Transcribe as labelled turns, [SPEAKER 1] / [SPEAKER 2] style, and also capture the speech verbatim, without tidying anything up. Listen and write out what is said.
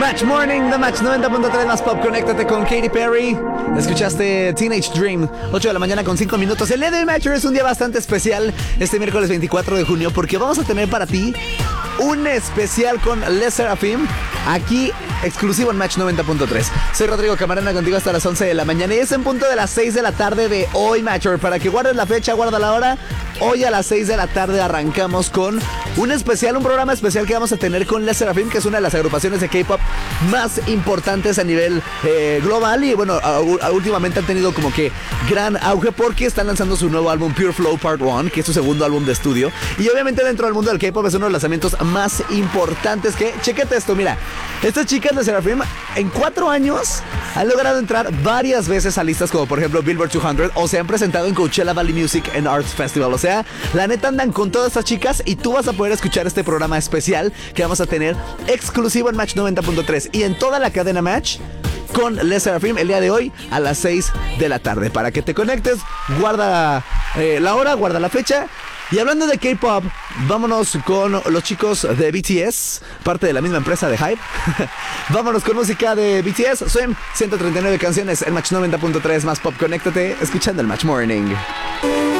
[SPEAKER 1] Match Morning, The Match noventa punto tres más Pop. Conéctate con Katy Perry. Escuchaste Teenage Dream, ocho de la mañana con cinco minutos. El día de Match es un día bastante especial, este miércoles veinticuatro de junio, porque vamos a tener para ti un especial con Le Sserafim, aquí exclusivo en Match noventa punto tres. Soy Rodrigo Camarena, contigo hasta las once de la mañana y es en punto de las seis de la tarde de hoy, Matcher. Para que guardes la fecha, guarda la hora. Hoy a las seis de la tarde arrancamos con un especial, un programa especial que vamos a tener con Le Sserafim, que es una de las agrupaciones de K-pop más importantes a nivel eh, global. Y bueno, a, a, últimamente han tenido como que gran auge porque están lanzando su nuevo álbum Pure Flow Part uno, que es su segundo álbum de estudio. Y obviamente dentro del mundo del K-pop es uno de los lanzamientos más importantes. Que, chécate esto, mira, estas chicas de Sserafim en cuatro años han logrado entrar varias veces a listas como por ejemplo Billboard doscientos o se han presentado en Coachella Valley Music and Arts Festival. O sea, la neta andan con todas estas chicas y tú vas a poder escuchar este programa especial que vamos a tener exclusivo en Match noventa punto tres y en toda la cadena Match con Le Sserafim el día de hoy a las seis de la tarde. Para que te conectes, guarda eh, la hora, guarda la fecha. Y hablando de K-pop, vámonos con los chicos de B T S, parte de la misma empresa de Hype. Vámonos con música de B T S. Son ciento treinta y nueve canciones en Match noventa punto tres más Pop. Conéctate escuchando el Match Morning.